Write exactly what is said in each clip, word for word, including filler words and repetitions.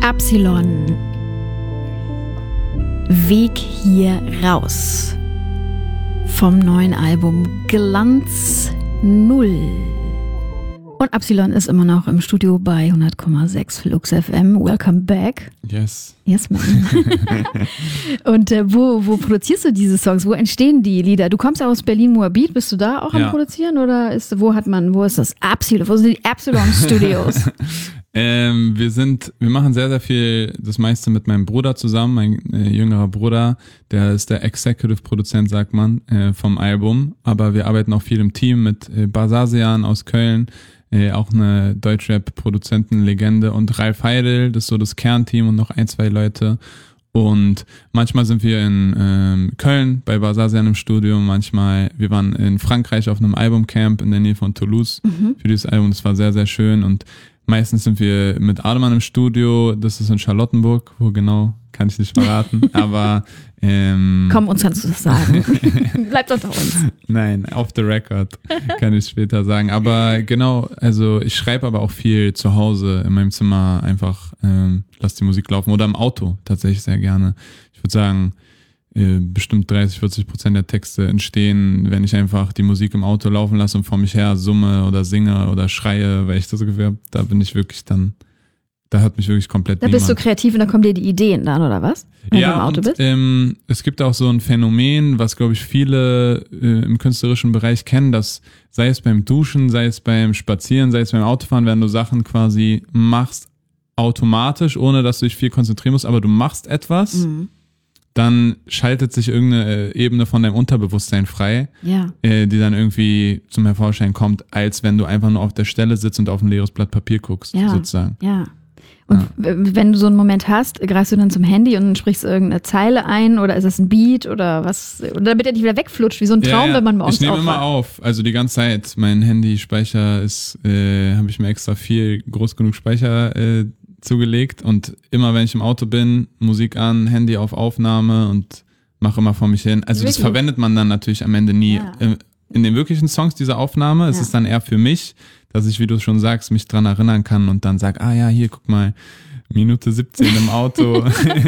Absilon. Weg hier raus. Vom neuen Album Glanz Null. Und Absilon ist immer noch im Studio bei hundert Komma sechs Flux F M. Welcome back. Yes. Yes, man. Und äh, wo, wo produzierst du diese Songs? Wo entstehen die Lieder? Du kommst aus Berlin-Moabit. Bist du da auch ja. am Produzieren? Oder ist, wo hat man, wo ist das? Absilon. Wo sind die Absilon Studios? ähm, wir sind, wir machen sehr, sehr viel, das meiste mit meinem Bruder zusammen, mein äh, jüngerer Bruder. Der ist der Executive-Produzent, sagt man, äh, vom Album. Aber wir arbeiten auch viel im Team mit äh, Basasian aus Köln. Äh, auch eine Deutschrap-Produzentenlegende und Ralf Heidel, das ist so das Kernteam und noch ein, zwei Leute. Und manchmal sind wir in ähm, Köln bei Basasian im Studio, manchmal, wir waren in Frankreich auf einem Albumcamp in der Nähe von Toulouse mhm. für dieses Album, das war sehr, sehr schön und meistens sind wir mit Ademann im Studio, das ist in Charlottenburg, wo genau, kann ich nicht verraten, aber ähm, komm, uns kannst du das sagen. Bleibt unter uns. Nein, off the record, kann ich später sagen. Aber genau, also ich schreibe aber auch viel zu Hause in meinem Zimmer einfach, ähm, lass die Musik laufen oder im Auto tatsächlich sehr gerne. Ich würde sagen, äh, bestimmt dreißig, vierzig Prozent der Texte entstehen, wenn ich einfach die Musik im Auto laufen lasse und vor mich her summe oder singe oder schreie, weil ich das Gefühl habe, da bin ich wirklich dann, da hört mich wirklich komplett Da niemand. bist du kreativ und da kommen dir die Ideen dann, oder was? Wenn ja, du im Auto und, bist? Ähm, es gibt auch so ein Phänomen, was, glaube ich, viele äh, im künstlerischen Bereich kennen, dass sei es beim Duschen, sei es beim Spazieren, sei es beim Autofahren, wenn du Sachen quasi machst automatisch, ohne dass du dich viel konzentrieren musst, aber du machst etwas, mhm. dann schaltet sich irgendeine Ebene von deinem Unterbewusstsein frei, ja. äh, die dann irgendwie zum Hervorschein kommt, als wenn du einfach nur auf der Stelle sitzt und auf ein leeres Blatt Papier guckst, ja. sozusagen. Ja. Und ja. wenn du so einen Moment hast, greifst du dann zum Handy und sprichst irgendeine Zeile ein oder ist das ein Beat oder was? Oder damit er nicht wieder wegflutscht, wie so ein Traum, ja, ja. wenn man morgens Ich nehme aufwacht. immer auf, also die ganze Zeit. Mein Handyspeicher ist, äh, habe ich mir extra viel groß genug Speicher äh, zugelegt und immer wenn ich im Auto bin, Musik an, Handy auf Aufnahme und mache immer vor mich hin. Also Wirklich? Das verwendet man dann natürlich am Ende nie. Ja. In den wirklichen Songs dieser Aufnahme, ja. es ist dann eher für mich, dass ich, wie du schon sagst, mich dran erinnern kann und dann sag, ah ja, hier, guck mal, Minute siebzehn im Auto.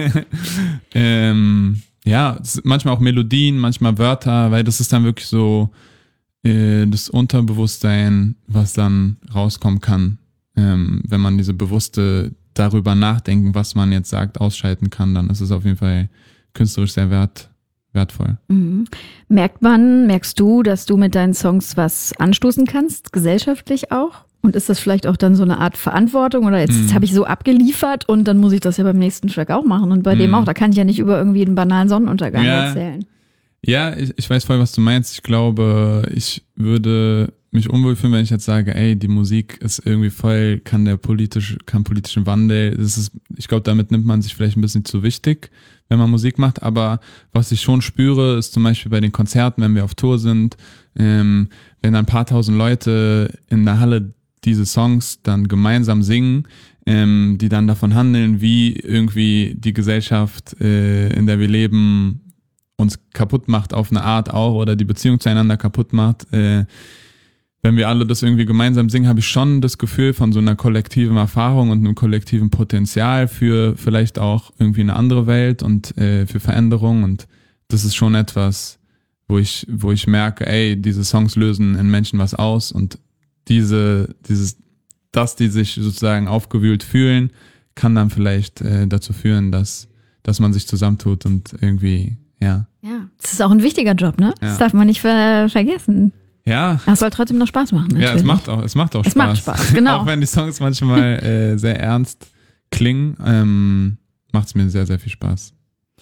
ähm, ja, manchmal auch Melodien, manchmal Wörter, weil das ist dann wirklich so äh, das Unterbewusstsein, was dann rauskommen kann, ähm, wenn man diese bewusste darüber nachdenken, was man jetzt sagt, ausschalten kann, dann ist es auf jeden Fall künstlerisch sehr wert, wertvoll. Mhm. Merkt man, merkst du, dass du mit deinen Songs was anstoßen kannst, gesellschaftlich auch? Und ist das vielleicht auch dann so eine Art Verantwortung oder jetzt, mhm. jetzt habe ich so abgeliefert und dann muss ich das ja beim nächsten Track auch machen und bei mhm. dem auch, da kann ich ja nicht über irgendwie einen banalen Sonnenuntergang ja. erzählen. Ja, ich, ich weiß voll, was du meinst. Ich glaube, ich würde mich unwohl fühlen, wenn ich jetzt sage, ey, die Musik ist irgendwie voll, kann der politische, kann politischen Wandel, das ist, ich glaube, damit nimmt man sich vielleicht ein bisschen zu wichtig, wenn man Musik macht, aber was ich schon spüre, ist zum Beispiel bei den Konzerten, wenn wir auf Tour sind, ähm, wenn ein paar tausend Leute in der Halle diese Songs dann gemeinsam singen, ähm, die dann davon handeln, wie irgendwie die Gesellschaft, äh, in der wir leben, uns kaputt macht auf eine Art auch oder die Beziehung zueinander kaputt macht. Äh, wenn wir alle das irgendwie gemeinsam singen, habe ich schon das Gefühl von so einer kollektiven Erfahrung und einem kollektiven Potenzial für vielleicht auch irgendwie eine andere Welt und äh, für Veränderung und das ist schon etwas, wo ich wo ich merke, ey, diese Songs lösen in Menschen was aus und diese dieses dass die sich sozusagen aufgewühlt fühlen, kann dann vielleicht äh, dazu führen, dass dass man sich zusammentut und irgendwie ja. Ja, das ist auch ein wichtiger Job, ne? Ja. Das darf man nicht ver- vergessen. Ja. Das soll trotzdem noch Spaß machen. Natürlich. Ja, es macht auch, es macht auch es Spaß. Es macht Spaß, genau. Auch wenn die Songs manchmal äh, sehr ernst klingen, ähm, macht es mir sehr, sehr viel Spaß.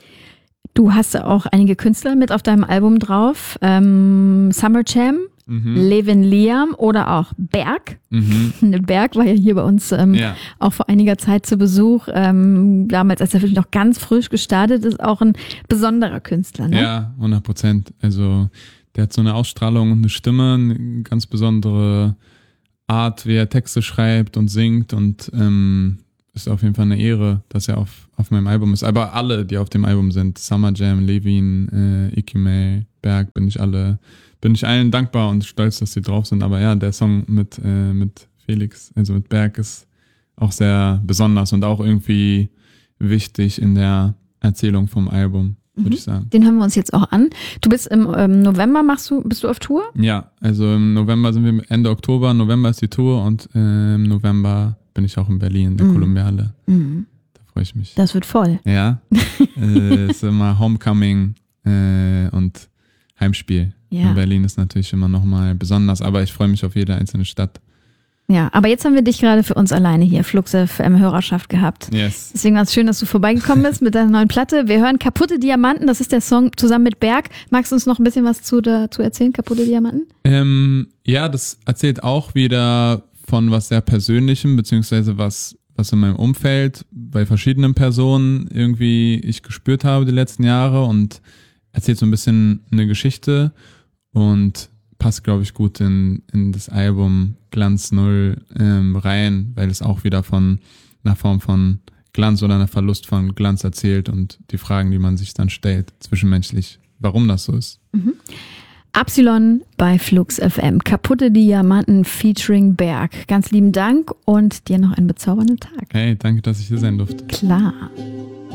Du hast auch einige Künstler mit auf deinem Album drauf. Ähm, Summer Jam, mhm. Levin Liam oder auch Berg. Mhm. Berg war ja hier bei uns ähm, ja. auch vor einiger Zeit zu Besuch. Ähm, damals, als er wirklich noch ganz frisch gestartet ist, auch ein besonderer Künstler. Ne? Ja, hundert Prozent. Also der hat so eine Ausstrahlung und eine Stimme, eine ganz besondere Art, wie er Texte schreibt und singt und ähm, ist auf jeden Fall eine Ehre, dass er auf, auf meinem Album ist. Aber alle, die auf dem Album sind, Summer Jam, Levin, äh, Ikimay, Berg, bin ich alle, bin ich allen dankbar und stolz, dass sie drauf sind. Aber ja, der Song mit, äh, mit Felix, also mit Berg ist auch sehr besonders und auch irgendwie wichtig in der Erzählung vom Album, würde mhm. ich sagen. Den hören wir uns jetzt auch an. Du bist im ähm, November, machst du, bist du auf Tour? Ja, also im November sind wir Ende Oktober, November ist die Tour und äh, im November bin ich auch in Berlin, in der mhm. Kolumbiale. Mhm. Da freue ich mich. Das wird voll. Ja, äh, ist immer Homecoming äh, und Heimspiel. Ja. In Berlin ist natürlich immer nochmal besonders, aber ich freue mich auf jede einzelne Stadt. Ja, aber jetzt haben wir dich gerade für uns alleine hier, Flux F M Hörerschaft gehabt. Yes. Deswegen war es schön, dass du vorbeigekommen bist mit deiner neuen Platte. Wir hören Kaputte Diamanten, das ist der Song zusammen mit Berg. Magst du uns noch ein bisschen was zu dazu erzählen, Kaputte Diamanten? Ähm, ja, das erzählt auch wieder von was sehr Persönlichem, beziehungsweise was, was in meinem Umfeld bei verschiedenen Personen irgendwie ich gespürt habe die letzten Jahre und erzählt so ein bisschen eine Geschichte und passt, glaube ich, gut in, in das Album Glanz Null ähm, rein, weil es auch wieder von einer Form von Glanz oder einer Verlust von Glanz erzählt und die Fragen, die man sich dann stellt, zwischenmenschlich, warum das so ist. Mhm. Epsilon bei Flux F M. Kaputte Diamanten featuring Berg. Ganz lieben Dank und dir noch einen bezaubernden Tag. Hey, danke, dass ich hier sein durfte. Klar.